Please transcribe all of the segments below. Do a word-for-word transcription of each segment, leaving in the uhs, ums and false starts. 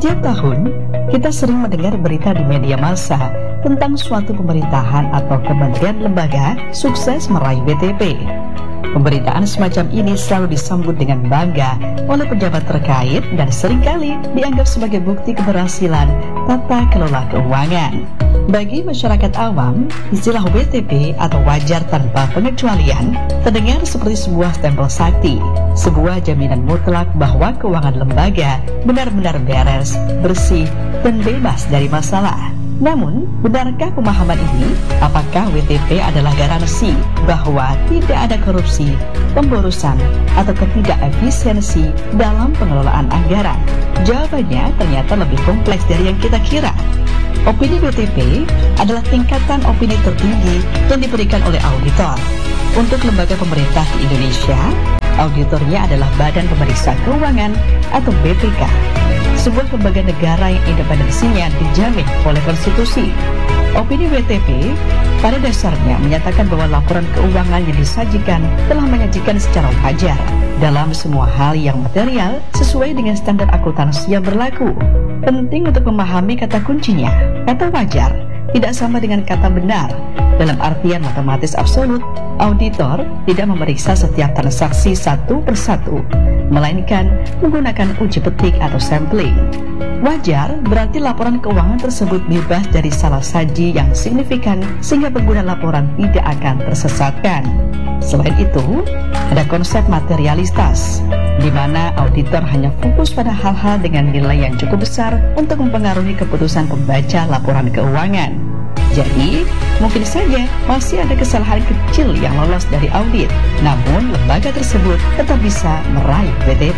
Setiap tahun, kita sering mendengar berita di media massa tentang suatu pemerintahan atau kementerian lembaga sukses meraih B T P. Pemberitaan semacam ini selalu disambut dengan bangga oleh pejabat terkait dan seringkali dianggap sebagai bukti keberhasilan tata kelola keuangan. Bagi masyarakat awam, istilah B T P atau wajar tanpa pengecualian terdengar seperti sebuah stempel sakti, sebuah jaminan mutlak bahwa keuangan lembaga benar-benar beres, bersih, dan bebas dari masalah. Namun, benarkah pemahaman ini? Apakah W T P adalah garansi bahwa tidak ada korupsi, pemborosan, atau ketidakefisiensi dalam pengelolaan anggaran? Jawabannya ternyata lebih kompleks dari yang kita kira. Opini W T P adalah tingkatan opini tertinggi yang diberikan oleh auditor. Untuk lembaga pemerintah di Indonesia, auditornya adalah Badan Pemeriksa Keuangan atau B P K, sebuah lembaga negara yang independensinya dijamin oleh konstitusi. Opini W T P pada dasarnya menyatakan bahwa laporan keuangan yang disajikan telah menyajikan secara wajar dalam semua hal yang material sesuai dengan standar akuntansi yang berlaku. Penting untuk memahami kata kuncinya. Kata wajar tidak sama dengan kata benar. Dalam artian matematis absolut, auditor tidak memeriksa setiap transaksi satu persatu, melainkan menggunakan uji petik atau sampling. Wajar berarti laporan keuangan tersebut bebas dari salah saji yang signifikan sehingga pengguna laporan tidak akan tersesatkan. Selain itu, ada konsep materialitas, di mana auditor hanya fokus pada hal-hal dengan nilai yang cukup besar untuk mempengaruhi keputusan pembaca laporan keuangan. Jadi, mungkin saja masih ada kesalahan kecil yang lolos dari audit, namun lembaga tersebut tetap bisa meraih B T P.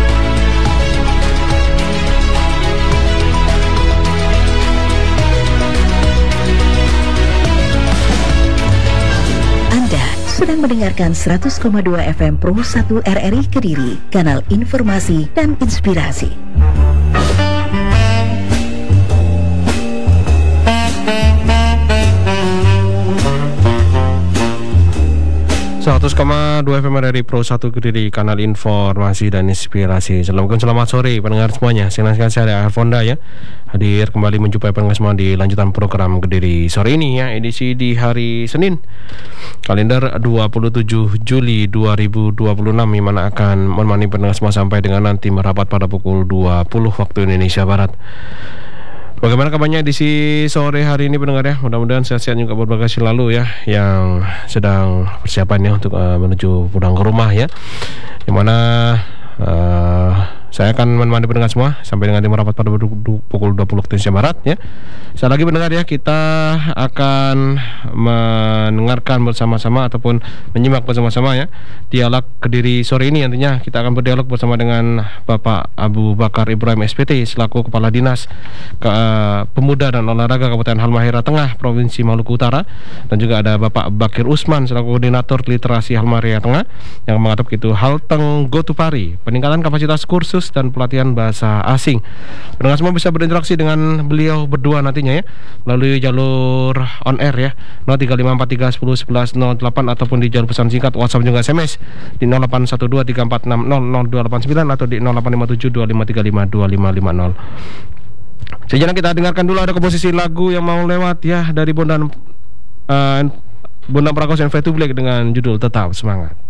Sedang mendengarkan seratus koma dua F M Pro satu R R I Kediri, kanal informasi dan inspirasi. seratus koma dua F M R R I Pro satu Kediri, kanal informasi dan inspirasi. Assalamualaikum, selamat sore pendengar semuanya. Senang sekali saya Alfonda ya, hadir kembali menjumpai pendengar semua di lanjutan program Kediri sore ini ya, edisi di hari Senin, kalender dua puluh tujuh Juli dua ribu dua puluh enam, yang mana akan menemani pendengar semua sampai dengan nanti merapat pada pukul dua puluh waktu Indonesia Barat. Bagaimana kabarnya edisi sore hari ini pendengar ya? Mudah-mudahan sehat-sehat juga berbagai selalu ya, yang sedang persiapan ya untuk uh, menuju pulang ke rumah ya. Yang mana uh, saya akan menemani pendengar semua sampai dengan merapat pada pukul dua puluh waktu Indonesia Barat ya. Sekali lagi pendengar ya, kita akan mendengarkan bersama-sama ataupun menyimak bersama-sama ya dialog Kediri sore ini. Nantinya kita akan berdialog bersama dengan Bapak Abu Bakar Ibrahim S P T selaku Kepala Dinas Ke, uh, Pemuda dan Olahraga Kabupaten Halmahera Tengah Provinsi Maluku Utara, dan juga ada Bapak Bakir Usman selaku Koordinator Literasi Halmahera Tengah yang mengatap itu Halteng Gotupari, peningkatan kapasitas kursus dan pelatihan bahasa asing. Pendengar semua bisa berinteraksi dengan beliau berdua nantinya ya melalui jalur on air ya nol tiga lima empat tiga satu nol satu satu nol delapan ataupun di jalur pesan singkat WhatsApp juga S M S di nol delapan satu dua tiga empat enam nol nol dua delapan sembilan atau di nol delapan lima tujuh dua lima tiga lima dua lima lima nol. Sejenak kita dengarkan dulu ada komposisi lagu yang mau lewat ya dari Bondan uh, Bondan Prakoso and Fade to Black dengan judul Tetap Semangat.